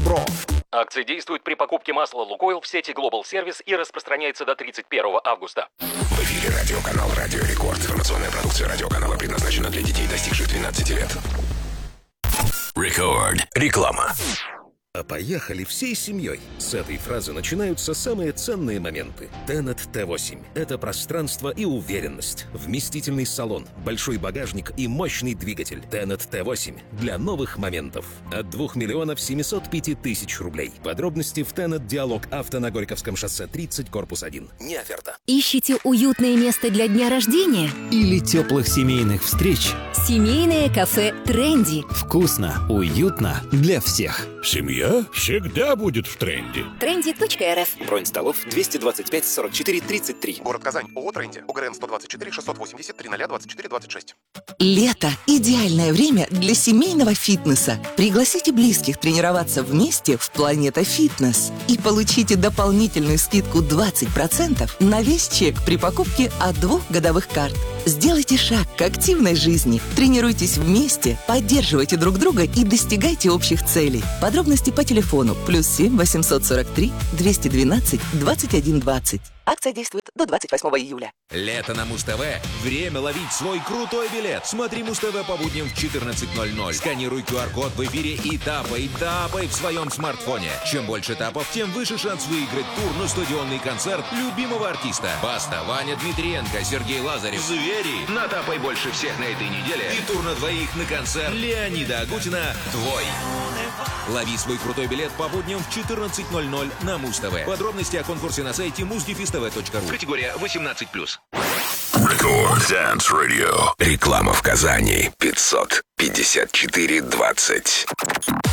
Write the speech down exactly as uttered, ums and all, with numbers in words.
Про. Акция действует при покупке масла «Лукойл» в сети Global Service и распространяется до тридцать первого августа. В эфире радиоканал «Радио Рекорд». Информационная продукция радиоканала предназначена для детей, достигших двенадцати лет. Рекорд. Реклама. А поехали всей семьей. С этой фразы начинаются самые ценные моменты. Тенет Т восемь. Это пространство и уверенность. Вместительный салон, большой багажник и мощный двигатель. Тенет Т восемь. Для новых моментов. От двух миллионов семисот пяти тысяч рублей. Подробности в Тенет Диалог Авто на Горьковском шоссе тридцать, корпус один. Не оферта. Ищите уютное место для дня рождения? Или теплых семейных встреч? Семейное кафе «Тренди». Вкусно, уютно для всех. Семья всегда будет в тренде. тренди точка эр эф. Бронь столов двести двадцать пять сорок четыре тридцать три. Город Казань. ООО «Тренди». ОГРН сто двадцать четыре шестьсот восемьдесят тридцать двадцать четыре двадцать шесть. Лето – идеальное время для семейного фитнеса. Пригласите близких тренироваться вместе в «Планета Фитнес» и получите дополнительную скидку двадцать процентов на весь чек при покупке от двух годовых карт. Сделайте шаг к активной жизни. Тренируйтесь вместе, поддерживайте друг друга и достигайте общих целей. Подробности по телефону плюс семь восемьсот сорок три двести двенадцать двадцать один двадцать. Акция действует до двадцать восьмого июля. Лето на Муз-ТВ. Время ловить свой крутой билет. Смотри Муз-ТВ по будням в четырнадцать ноль ноль. Сканируй ку ар-код в эфире и тапай, тапай в своем смартфоне. Чем больше тапов, тем выше шанс выиграть тур на стадионный концерт любимого артиста. Баста, Ваня Дмитриенко, Сергей Лазарев. Звери. Натапай больше всех на этой неделе. И тур на двоих на концерт Леонида Агутина «Твой». Лови свой крутой билет по будням в четырнадцать ноль ноль на Муз-ТВ. Подробности о конкурсе на сайте муз дефис тэ вэ точка ру. Категория восемнадцать плюс. Рекорд Dance Radio. Реклама в Казани. пятьсот пятьдесят четыре двадцать.